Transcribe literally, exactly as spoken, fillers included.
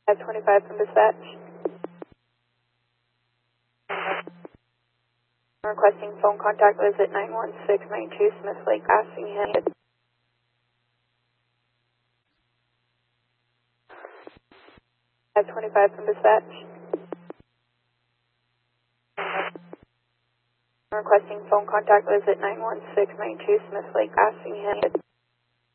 five twenty-five from dispatch. Requesting phone contact visit nine one six nine two Smith Lake, Assingham. five twenty-five from dispatch. Requesting phone contact visit nine one six nine two Smith Lake, Assingham.